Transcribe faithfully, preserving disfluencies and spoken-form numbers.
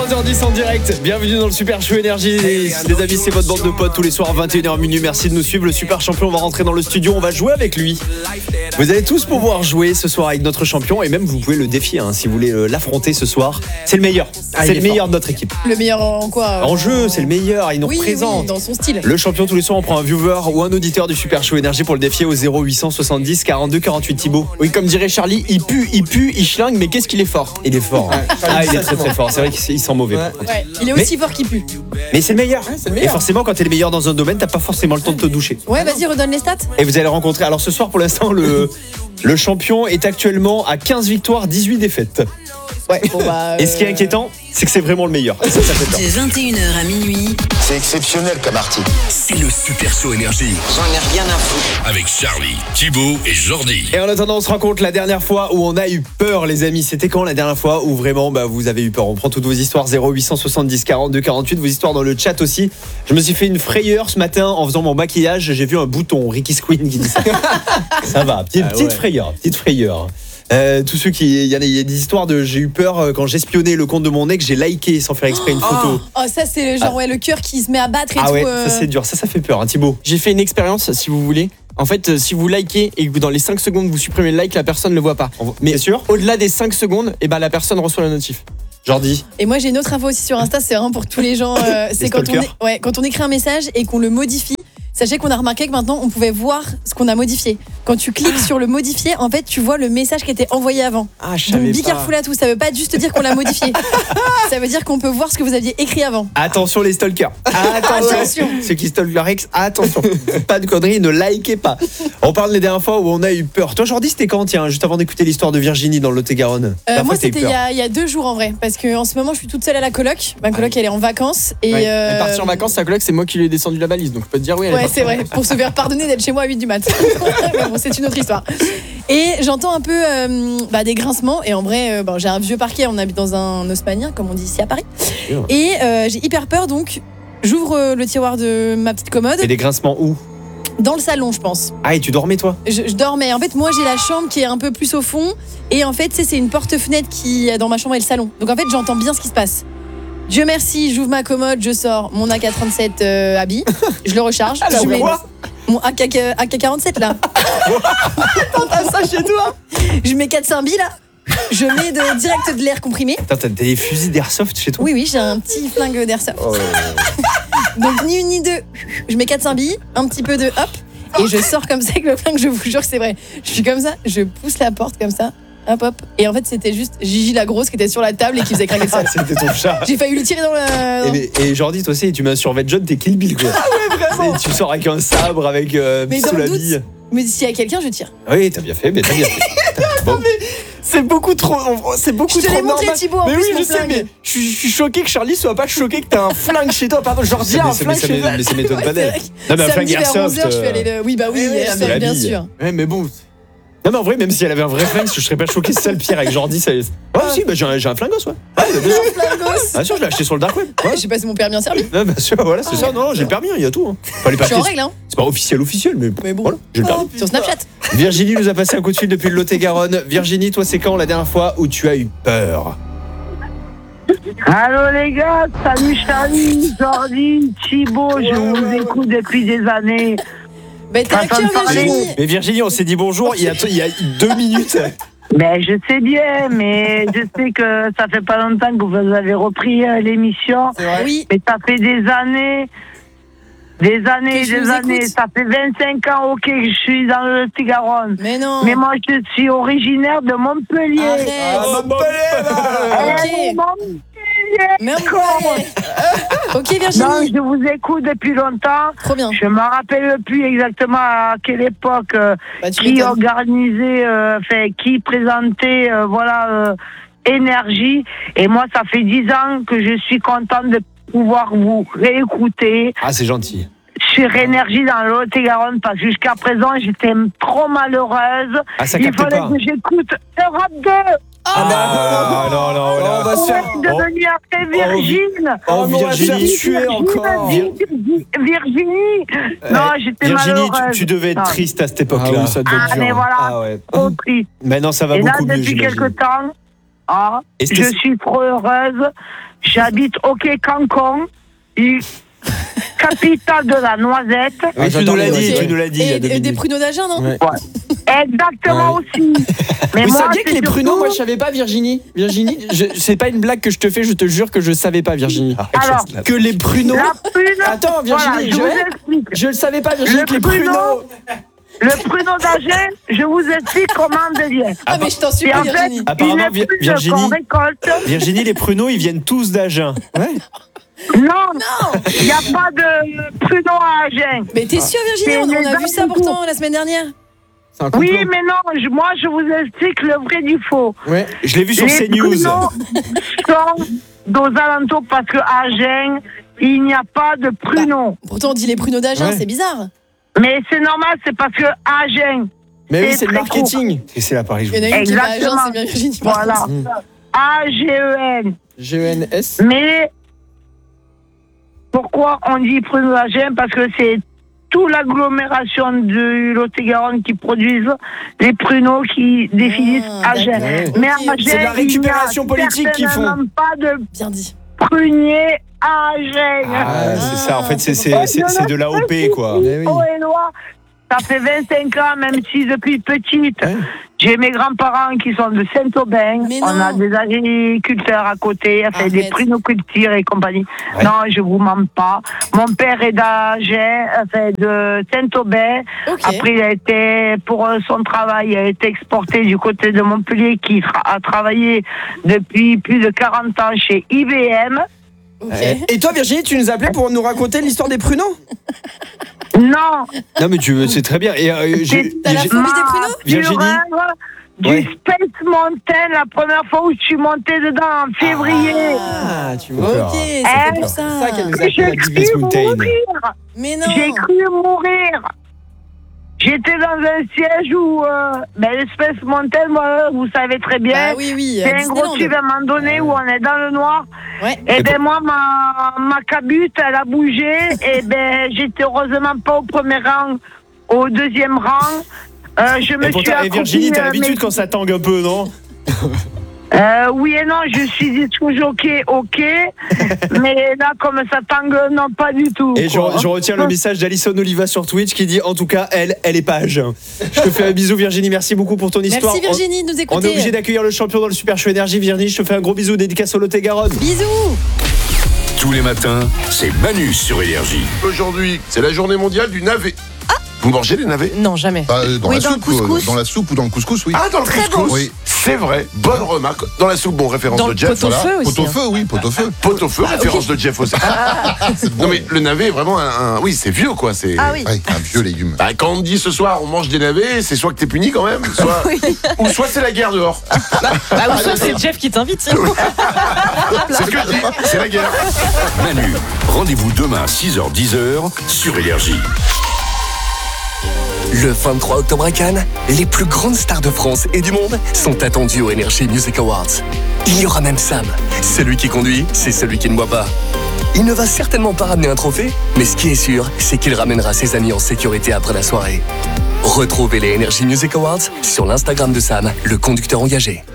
vingt heures dix en direct, bienvenue dans le Super Show Énergie. Les, les amis, c'est votre bande de potes tous les soirs vingt et une heures minuit. Merci de nous suivre. Le Super Champion, on va rentrer dans le studio, on va jouer avec lui. Vous allez tous pouvoir jouer ce soir avec notre champion et même vous pouvez le défier hein, si vous voulez euh, l'affronter ce soir. C'est le meilleur, ah, c'est le meilleur fort. De notre équipe. Le meilleur en quoi? En en... jeu, c'est le meilleur, il nous oui, représente. Oui, dans son style. Le champion tous les soirs, on prend un viewer ou un auditeur du Super Show Énergie pour le défier au zéro huit cent soixante-dix quarante-deux quarante-huit. Thibaut. Oui, comme dirait Charlie, il pue, il pue, il schlingue, mais qu'est-ce qu'il est fort. Il est fort. Hein. Ah, il est très très fort. C'est vrai qu'il sent mauvais. Ouais. Ouais, il est aussi mais, fort qu'il pue. Mais c'est le, meilleur. Ouais, c'est le meilleur. Et forcément, quand t'es le meilleur dans un domaine, t'as pas forcément le temps de te doucher. Ouais, vas-y, redonne les stats. Et vous allez rencontrer. Alors ce soir, pour l'instant, le, le champion est actuellement à quinze victoires, dix-huit défaites. Ouais, bon bah, euh... Et ce qui est inquiétant, c'est que c'est vraiment le meilleur. Ça, ça fait peur. De vingt et une heures à minuit. C'est exceptionnel comme article. C'est le Super Show Énergie. J'en ai rien à foutre. Avec Charlie, Thibaut et Jordi. Et en attendant, on se rend compte la dernière fois où on a eu peur, les amis. C'était quand la dernière fois où vraiment bah, vous avez eu peur? On prend toutes vos histoires zéro huit cent soixante-dix quarante-deux quarante-huit, vos histoires dans le chat aussi. Je me suis fait une frayeur ce matin en faisant mon maquillage. J'ai vu un bouton, Ricky Squeen qui dit ça. Ça va, petite, ah, petite ouais. frayeur, petite frayeur. Euh, tous ceux qui, il y, y a des histoires de j'ai eu peur quand j'espionnais le compte de mon ex, j'ai liké sans faire exprès une photo. Oh, oh ça c'est le genre ah. ouais le cœur qui se met à battre et ah tout. Ouais, euh... ça c'est dur, ça ça fait peur, hein, Thibaut. J'ai fait une expérience si vous voulez. En fait, si vous likez et que dans les cinq secondes vous supprimez le like, la personne ne le voit pas. Mais c'est sûr. Au-delà des cinq secondes, et ben la personne reçoit la notif. Jordi. Et moi j'ai une autre info aussi sur Insta, c'est vraiment pour tous les gens. Euh, c'est quand on, est, ouais, quand on écrit un message et qu'on le modifie. Sachez qu'on a remarqué que maintenant on pouvait voir ce qu'on a modifié. Quand tu cliques sur le modifier, en fait tu vois le message qui était envoyé avant. Ah, je savais Donc be careful à tout, ça veut pas juste dire qu'on l'a modifié. Ça veut dire qu'on peut voir ce que vous aviez écrit avant. Attention les stalkers. Attention. Attention. Ceux qui stalkent leur ex, attention. Pas de conneries, ne likez pas. On parle des dernières fois où on a eu peur. Toi Jordi, c'était quand, tiens, juste avant d'écouter l'histoire de Virginie dans le Lot-et-Garonne? euh, Moi c'était il y, a, il y a deux jours en vrai. Parce qu'en ce moment je suis toute seule à la coloc. Ma coloc ah, elle est en vacances. Et ouais. euh... Elle est partie en vacances, sa coloc c'est moi qui lui ai descendu la valise. Donc je peux te dire oui. Elle ouais c'est vrai, pour se faire pardonner d'être chez moi à huit du mat. Mais bon, c'est une autre histoire. Et j'entends un peu euh, bah, des grincements. Et en vrai, euh, bon, j'ai un vieux parquet. On habite dans un haussmannien, comme on dit ici à Paris. Et euh, j'ai hyper peur, donc j'ouvre euh, le tiroir de ma petite commode. Et des grincements où? Dans le salon, je pense. Ah, et tu dormais, toi? je, je dormais. En fait, moi, j'ai la chambre qui est un peu plus au fond. Et en fait, c'est une porte-fenêtre qui est dans ma chambre et le salon. Donc en fait, j'entends bien ce qui se passe. Dieu merci, j'ouvre ma commode, je sors mon A K trente-sept euh, habit, je le recharge. Ah, je mets quoi mon A K quarante-sept là. T'as ça chez toi? Je mets quatre cents billes là. Je mets de, direct de l'air comprimé. Attends, t'as des fusils d'airsoft chez toi? Oui, oui, j'ai un petit flingue d'airsoft. Oh. Donc ni une ni deux. Je mets quatre cents billes, un petit peu de hop, et je sors comme ça avec le flingue, je vous jure que c'est vrai. Je suis comme ça, je pousse la porte comme ça. Hop hop. Et en fait c'était juste Gigi la grosse qui était sur la table et qui faisait craquer le sol. C'était ton chat. J'ai failli lui tirer dans le... Et, et Jordi, toi aussi, tu mets un survêt jaune, t'es Kill Bill quoi. Ah ouais vraiment. Tu sors avec un sabre, avec euh, sous la bille. Mais s'il y a quelqu'un, je tire. Oui, t'as bien fait, mais t'as bien fait. Bon. Mais c'est beaucoup trop, c'est beaucoup je trop normal. Je te l'ai montré Thibaut en mais plus, oui, mon je flingue. sais, mais je suis, je suis choqué que Charlie soit pas choqué que t'as un flingue chez toi. Pardon, Jordi a un flingue chez toi. Mais ça m'étonne pas d'elle. Non mais un flingue airsoft. Je suis allée le... Oui bah oui, airsoft, bien sûr. Ouais, mais bon. Non mais en vrai, même si elle avait un vrai flingue, je serais pas choqué, c'est ça le pire avec Jordi. Ça... Ah si, bah, j'ai un, j'ai un flingos, ouais. Ah, un flingos. Bien sûr, je l'ai acheté sur le dark web. Ouais, j'ai passé mon permis en Serbie. Ah, bien sûr, voilà, c'est ah, ça. Non, j'ai le permis, il y a tout. Hein. Enfin, les je suis en règle, hein. C'est pas officiel, officiel, mais, mais bon. Voilà, j'ai le permis. Oh, sur Snapchat. Virginie nous a passé un coup de fil depuis le Lot-et-Garonne. Virginie, toi, c'est quand la dernière fois où tu as eu peur? Allô les gars, salut Charlie, Jordi, Thibaut, je vous écoute depuis des années. Mais t'es à cœur, Virginie. Mais Virginie, on s'est dit bonjour il y a, il y a deux minutes. Ben, je sais bien, mais je sais que ça fait pas longtemps que vous avez repris euh, l'émission. Oui. Mais ça fait des années, des années, des années. Écoute. Ça fait vingt-cinq ans, ok, que je suis dans le Lot-et-Garonne. Mais non. Mais moi, je suis originaire de Montpellier. Arrête. Ah, Montpellier, là. Ok. Montpellier. Mais ok Virginie. Non, je vous écoute depuis longtemps. Trop bien. Je me rappelle plus exactement à quelle époque euh, bah, qui organisait, euh, fait, qui présentait, euh, voilà, euh, Énergie. Et moi, ça fait dix ans que je suis contente de pouvoir vous réécouter. Ah, c'est gentil. Sur Énergie dans le Lot-et-Garonne parce que jusqu'à présent, j'étais trop malheureuse. Ah, ça Il capte fallait pas. que j'écoute Europe deux. Oh ah, non, non, non, non, on va se faire devenir après Virgine. Oh, oh Virginie, tu es encore. Virginie. Euh, non, j'étais Virginie, malheureuse. Tu, tu devais être non. triste à cette époque-là. Ah, oui, ça devait être ah dur. mais voilà, ah, ouais. trop triste. Maintenant, ça va Et beaucoup là, mieux, depuis j'imagine. quelque temps, ah, Et je suis trop heureuse. J'habite au Quai Cancon, capitale de la noisette. Oui, tu nous l'as dit, tu nous l'as dit. il y a deux Et, et des minutes. pruneaux d'Agen, non? Ouais. Exactement Ouais. aussi. Mais Vous moi, saviez que c'est les pruneaux, surtout- moi je savais pas, Virginie. Virginie, je- c'est pas une blague que je te fais, je te jure que je savais pas, Virginie. Alors, Que les pruneaux. la prune. Attends, Virginie, voilà, je je- vous explique. Je le savais pas, Virginie, Le que les pruneau. pruneaux. Le pruneau d'Agen, je vous explique comment on devient. Ah, mais je t'en Et supplie, en fait, Virginie. Apparemment, une Vi- prune Virginie- qu'on récolte. Virginie, les pruneaux, ils viennent tous d'Agen. Ouais. Non, il n'y a pas de pruneau à Agen. Mais t'es sûre, Virginie? On, C'est on a les vu ça arbres pourtant la semaine dernière. C'est un complot. Oui, mais non, je- moi je vous explique le vrai du faux. Ouais. Je l'ai vu sur Les CNews. pruneaux sont aux alentours parce que à Agen, il n'y a pas de pruneaux. Pourtant, on dit les pruneaux d'Agen, Ouais. c'est bizarre. Mais c'est normal, c'est parce que Agen, Mais oui, C'est c'est le très marketing. Et c'est la Paris. Il y en a une qui va à Agen, Exactement. c'est bien Virginie. par voilà, contre. A G E N. G E N S. Mais pourquoi on dit pruneaux d'Agen? Parce que c'est toute l'agglomération du Lot-et-Garonne qui produisent les pruneaux qui définissent Ah, Agen. Ouais. Mais Ok. à Agen, C'est de la récupération il n'y a politique qu'ils font. certainement pas de Bien dit. prunier à Agen. Ah, c'est ça. En fait, c'est c'est- Ah, c'est- c'est de l'A O P, quoi. Mais oui. Oh, et noir. Ça fait vingt-cinq ans, même si depuis petite, Ouais. j'ai mes grands-parents qui sont de Saint-Aubin. Mais On non. a des agriculteurs à côté, enfin, Arrête. des prinocultures et compagnie. Ouais. Non, je vous mens pas. Mon père est d'Agen, enfin, de Saint-Aubin. Ok. Après, il a été, pour euh, son travail, il a été exporté du côté de Montpellier, qui tra- a travaillé depuis plus de quarante ans chez I B M. Ok. Et toi, Virginie, tu nous appelais pour nous raconter l'histoire des pruneaux? Non, Non, mais tu c'est très bien. Et euh, j'ai- T'as la j'ai- phobie des pruneaux? Virginie fureur du Ouais. Space Mountain, la première fois où je suis montée dedans, en février. Ah, tu vois. D'accord. Ok, c'est Eh, pour C'est ça. ça qu'elle nous J'ai appelle la cru Space Mountain. mourir. Mais non. J'ai cru mourir. J'étais dans un siège où, euh, ben, l'Space Mountain, moi, vous savez très bien, Bah oui, oui. c'est à un gros Disneyland. tube à un moment donné où on est dans le noir. Ouais. Et Et ben moi, ma, ma cabute, elle a bougé. Et ben j'étais heureusement pas au premier rang, au deuxième rang. Euh, je me Et suis pourtant, et Virginie, accroupie, t'as euh, l'habitude mais- quand ça tangue un peu, non? Euh, oui et non, je suis disco jockey, ok. Mais là, comme ça tangue, non, pas du tout. Et je, quoi. je retiens le message d'Alison Oliva sur Twitch qui dit en tout cas, elle, elle est pas à Agen. Je te fais un bisou, Virginie. Merci beaucoup pour ton histoire. Merci Virginie de nous On, on est écouter. obligé d'accueillir le champion dans le Super Show Énergie. Virginie, je te fais un gros bisou, dédicace au Lot-et-Garonne. Bisous. Tous les matins, c'est Manu sur Énergie. Aujourd'hui, c'est la journée mondiale du navet. Vous mangez les navets? Non, jamais. Bah, euh, dans, Oui, la dans le soupe, euh, couscous. dans la soupe ou dans le couscous, oui. Ah, dans le couscous? Oui. C'est vrai, bonne remarque. Dans la soupe, bon, référence Dans de le Jeff. pot au feu aussi, Pot au hein. feu, oui, pot au feu. Pot au feu, référence de Jeff aussi. C'est bon. Non mais le navet est vraiment un, un- oui, c'est vieux quoi, c'est Ah oui. Ouais, un vieux légume. Bah, quand on te dit ce soir on mange des navets, c'est soit que t'es puni quand même, soit Oui. ou soit c'est la guerre dehors. Bah, ou soit c'est Jeff qui t'invite. C'est ce que je dis, c'est la guerre. Manu, rendez-vous demain six heures dix sur Énergie. Le vingt-trois octobre à Cannes, les plus grandes stars de France et du monde sont attendues aux Energy Music Awards. Il y aura même Sam. Celui qui conduit, c'est celui qui ne boit pas. Il ne va certainement pas ramener un trophée, mais ce qui est sûr, c'est qu'il ramènera ses amis en sécurité après la soirée. Retrouvez les Energy Music Awards sur l'Instagram de Sam, le conducteur engagé.